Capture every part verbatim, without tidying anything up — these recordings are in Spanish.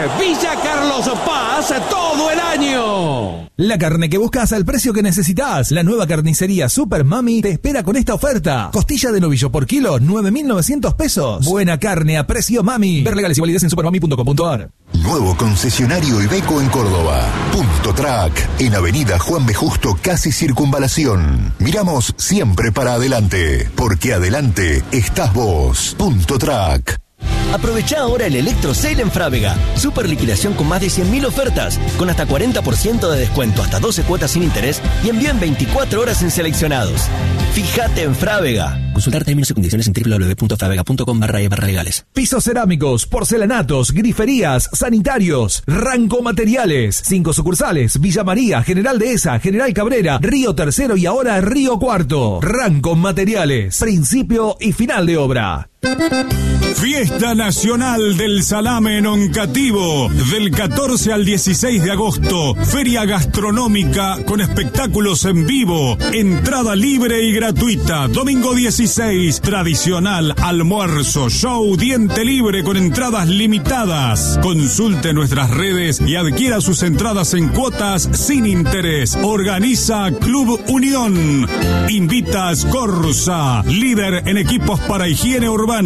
Villa Carlos Paz todo el año. La carne que buscas al precio que necesitas. La nueva carnicería Super Mami te espera con esta oferta. Costilla de novillo por kilo, nueve mil novecientos pesos. Buena carne a precio Mami. Ver legales y validez en supermami punto com punto ar. Nuevo concesionario Iveco en Córdoba. Punto Track, en Avenida Juan B. Justo, casi Circunvalación. Miramos siempre para adelante, porque adelante estás vos. Punto Track. Aprovecha ahora el Electro Sale en Frávega. Super liquidación con más de cien mil ofertas, con hasta cuarenta por ciento de descuento, hasta doce cuotas sin interés y envío en veinticuatro horas en seleccionados. Fíjate en Frávega. Consultar términos y condiciones en doble u doble u doble u punto frávega punto com barra e barra legales. Pisos cerámicos, porcelanatos, griferías, sanitarios, Ranco Materiales. Cinco sucursales: Villa María, General Dehesa, General Cabrera, Río Tercero y ahora Río Cuarto. Ranco Materiales. Principio y final de obra. Fiesta Nacional del Salame en Oncativo, del catorce al dieciséis de agosto. Feria gastronómica con espectáculos en vivo. Entrada libre y gratuita. Domingo dieciséis, tradicional almuerzo, show, diente libre con entradas limitadas. Consulte nuestras redes y adquiera sus entradas en cuotas sin interés. Organiza Club Unión. Invita a Scorza, líder en equipos para higiene urbana.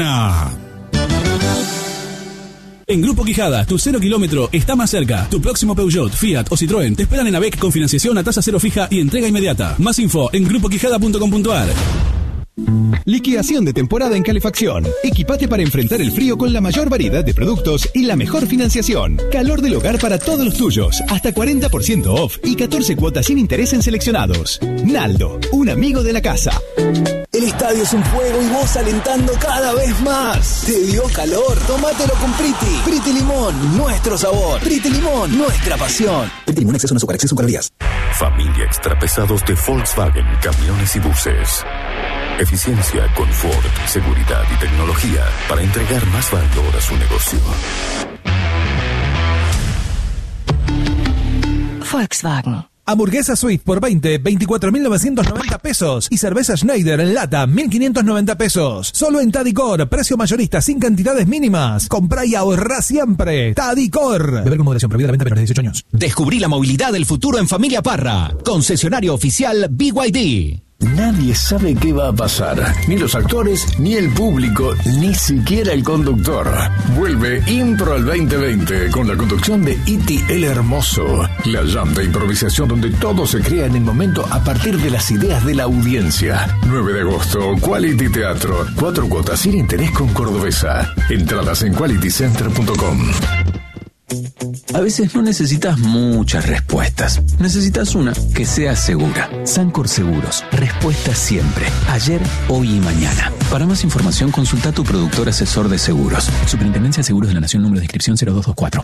En Grupo Quijada, tu cero kilómetro está más cerca. Tu próximo Peugeot, Fiat o Citroën te esperan en A B E C con financiación a tasa cero fija y entrega inmediata. Más info en grupo quijada punto com punto ar. Liquidación de temporada en calefacción. Equipate para enfrentar el frío con la mayor variedad de productos y la mejor financiación. Calor del hogar para todos los tuyos. Hasta cuarenta por ciento off y catorce cuotas sin interés en seleccionados. Naldo, un amigo de la casa. El estadio es un fuego y vos alentando cada vez más. ¿Te dio calor? Tómatelo con Priti. Priti Limón, nuestro sabor. Priti Limón, nuestra pasión. Priti Limón, exceso en azúcar, exceso en calorías. Familia extrapesados de Volkswagen, camiones y buses. Eficiencia, confort, seguridad y tecnología para entregar más valor a su negocio. Volkswagen. Hamburguesa Suite por veinte, veinticuatro mil novecientos noventa pesos. Y cerveza Schneider en lata, mil quinientos noventa pesos. Solo en Tadicor, precio mayorista sin cantidades mínimas. Comprá y ahorrá siempre. Tadicor. Beber con moderación, prohibida la venta a menores de dieciocho años. Descubrí la movilidad del futuro en Familia Parra. Concesionario oficial B Y D. Nadie sabe qué va a pasar, ni los actores, ni el público, ni siquiera el conductor. Vuelve Impro al veinte veinte con la conducción de Iti el Hermoso, la jam de improvisación donde todo se crea en el momento a partir de las ideas de la audiencia. nueve de agosto, Quality Teatro, cuatro cuotas sin interés con Cordobesa. Entradas en quality center punto com. A veces no necesitas muchas respuestas. Necesitas una que sea segura. Sancor Seguros. Respuesta siempre. Ayer, hoy y mañana. Para más información, consulta a tu productor asesor de seguros. Superintendencia de Seguros de la Nación, número de inscripción cero dos dos cuatro.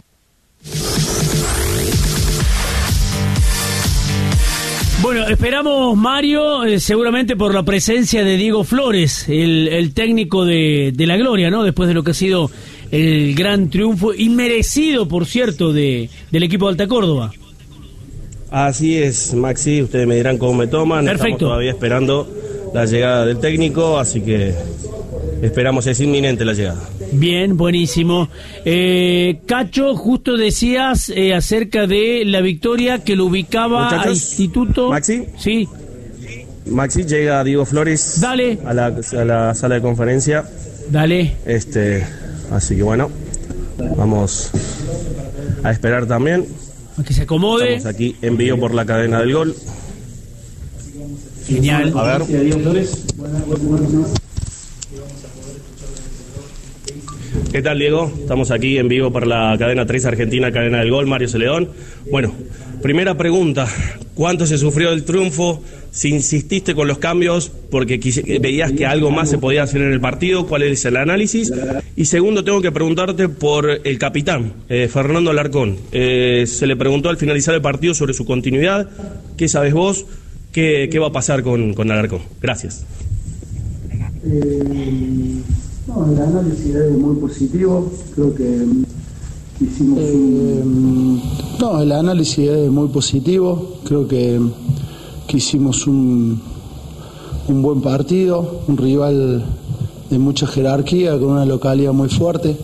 Bueno, esperamos, Mario, eh, seguramente por la presencia de Diego Flores, el, el técnico de, de la Gloria, ¿no? Después de lo que ha sido el gran triunfo, inmerecido, por cierto, de, del equipo de Alta Córdoba. Así es, Maxi, ustedes me dirán cómo me toman. Perfecto. Estamos todavía esperando la llegada del técnico, así que esperamos, es inminente la llegada. Bien, buenísimo. Eh, Cacho, justo decías eh, acerca de la victoria que lo ubicaba al Instituto. Maxi. Sí. Maxi, llega Diego Flores. Dale. A la, a la sala de conferencia. Dale. Este, así que bueno, vamos a esperar también. A que se acomode. Estamos aquí en vivo por la cadena del gol. Genial. A ver. ¿Qué tal, Diego? Estamos aquí en vivo por la cadena tres Argentina, cadena del gol, Mario Celedón. Bueno, primera pregunta, ¿cuánto se sufrió el triunfo? Si insististe con los cambios porque veías que algo más se podía hacer en el partido, ¿cuál es el análisis? Y segundo, tengo que preguntarte por el capitán, eh, Fernando Alarcón. Eh, se le preguntó al finalizar el partido sobre su continuidad. ¿Qué sabes vos? ¿Qué, qué va a pasar con, con Alarcón? Gracias. Eh... No, el análisis es muy positivo, creo que hicimos un... No, el análisis es muy positivo, creo que, que hicimos un, un buen partido, un rival de mucha jerarquía, con una localidad muy fuerte.